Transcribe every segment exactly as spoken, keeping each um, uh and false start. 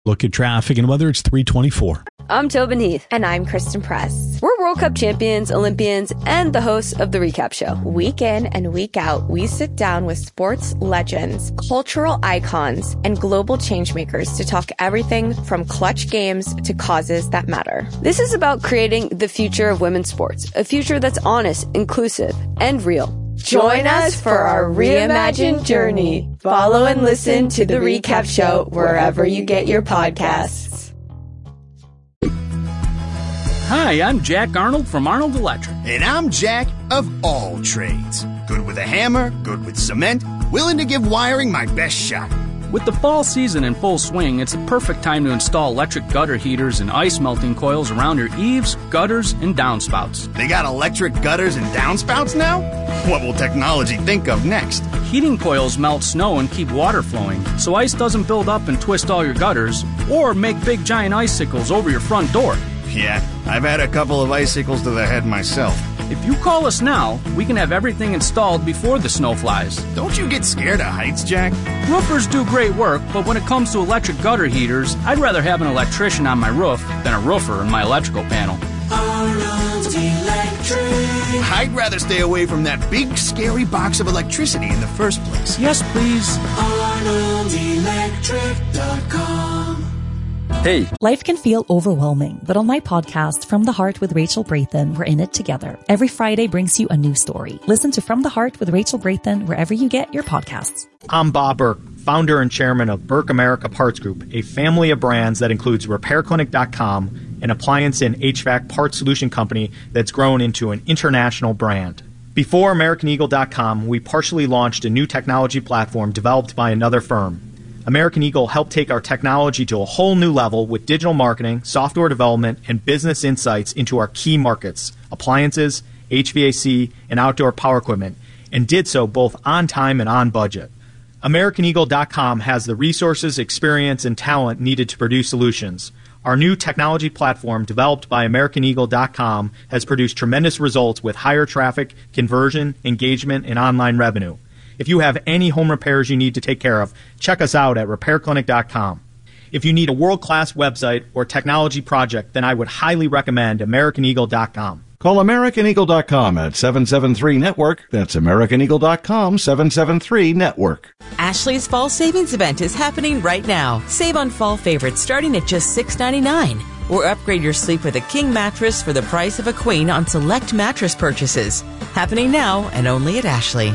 Look at traffic and weather. It's three twenty-four. I'm Tobin Heath. And I'm Kristen Press. We're World Cup champions, Olympians, and the hosts of The Recap Show. Week in and week out, we sit down with sports legends, cultural icons, and global changemakers to talk everything from clutch games to causes that matter. This is about creating the future of women's sports, a future that's honest, inclusive, and real. Join us for our reimagined journey. Follow and listen to The Recap Show wherever you get your podcasts. Hi, I'm Jack Arnold from Arnold Electric. And I'm Jack of All Trades. Good with a hammer, good with cement, willing to give wiring my best shot. With the fall season in full swing, it's the perfect time to install electric gutter heaters and ice melting coils around your eaves, gutters, and downspouts. They got electric gutters and downspouts now? What will technology think of next? Heating coils melt snow and keep water flowing, so ice doesn't build up and twist all your gutters, or make big giant icicles over your front door. Yeah, I've had a couple of icicles to the head myself. If you call us now, we can have everything installed before the snow flies. Don't you get scared of heights, Jack? Roofers do great work, but when it comes to electric gutter heaters, I'd rather have an electrician on my roof than a roofer in my electrical panel. Arnold Electric. I'd rather stay away from that big, scary box of electricity in the first place. Yes, please. Arnold Electric dot com. Hey. Life can feel overwhelming, but on my podcast, From the Heart with Rachel Brathen, we're in it together. Every Friday brings you a new story. Listen to From the Heart with Rachel Brathen wherever you get your podcasts. I'm Bob Burke, founder and chairman of Burke America Parts Group, a family of brands that includes Repair Clinic dot com, an appliance and H V A C parts solution company that's grown into an international brand. Before American Eagle dot com, we partially launched a new technology platform developed by another firm. American Eagle helped take our technology to a whole new level with digital marketing, software development, and business insights into our key markets, appliances, H V A C, and outdoor power equipment, and did so both on time and on budget. American Eagle dot com has the resources, experience, and talent needed to produce solutions. Our new technology platform, developed by American Eagle dot com, has produced tremendous results with higher traffic, conversion, engagement, and online revenue. If you have any home repairs you need to take care of, check us out at Repair Clinic dot com. If you need a world-class website or technology project, then I would highly recommend American Eagle dot com. Call American Eagle dot com at seven seven three network. That's American Eagle dot com, seven seven three network. Ashley's Fall Savings Event is happening right now. Save on fall favorites starting at just six ninety-nine. Or upgrade your sleep with a king mattress for the price of a queen on select mattress purchases. Happening now and only at Ashley.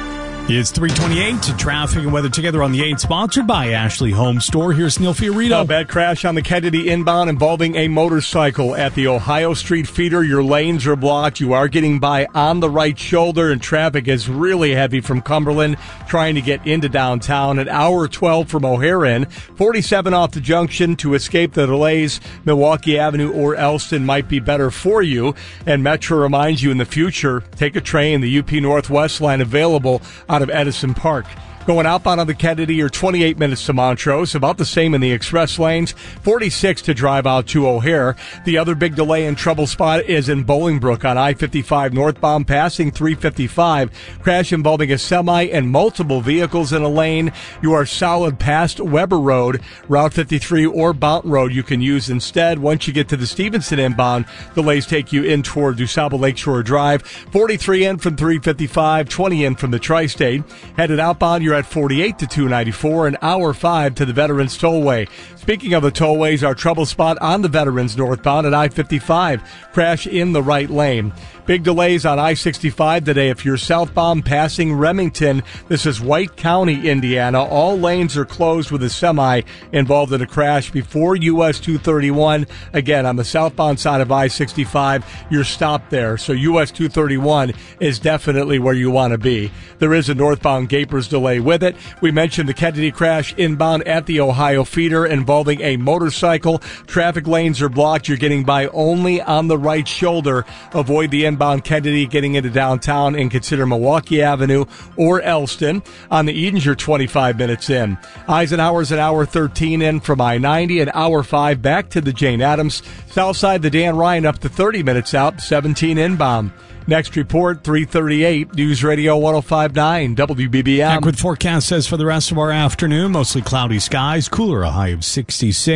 It's three twenty-eight to traffic and weather together on the eight, sponsored by Ashley Home Store. Here's Neil Fiorito. A bad crash on the Kennedy inbound involving a motorcycle at the Ohio Street feeder. Your lanes are blocked. You are getting by on the right shoulder, and traffic is really heavy from Cumberland trying to get into downtown. At hour twelve from O'Hare in, forty-seven off the junction to escape the delays. Milwaukee Avenue or Elston might be better for you. And Metro reminds you in the future, take a train, the U P Northwest line available out of Edison Park. Going outbound on the Kennedy, you're twenty-eight minutes to Montrose, about the same in the express lanes, forty-six to drive out to O'Hare. The other big delay and trouble spot is in Bolingbrook on I fifty-five northbound passing three fifty-five. Crash involving a semi and multiple vehicles in a lane. You are solid past Weber Road. Route fifty-three or Bounton Road you can use instead. Once you get to the Stevenson inbound, delays take you in toward DuSable Lakeshore Drive. forty-three in from three fifty-five, twenty in from the Tri-State. Headed outbound, you're at forty-eight to two ninety-four, and hour five to the Veterans Tollway. Speaking of the tollways, our trouble spot on the Veterans northbound at I fifty-five. Crash in the right lane. Big delays on I sixty-five today if you're southbound passing Remington. This is White County, Indiana. All lanes are closed with a semi involved in a crash before U S two thirty-one. Again, on the southbound side of I sixty-five, you're stopped there. So U S two thirty-one is definitely where you want to be. There is a northbound Gapers delay with it. We mentioned the Kennedy crash inbound at the Ohio feeder involving a motorcycle. Traffic lanes are blocked. You're getting by only on the right shoulder. Avoid the inbound Kennedy getting into downtown and consider Milwaukee Avenue or Elston. On the Edens, you're twenty-five minutes in. Eisenhower's an hour thirteen in from I ninety, and hour five back to the Jane Addams. Southside, the Dan Ryan up to thirty minutes out, seventeen inbound. Next report, three thirty-eight, News Radio one oh five point nine, W B B M. Back with forecast says for the rest of our afternoon, mostly cloudy skies, cooler, a high of sixty-six.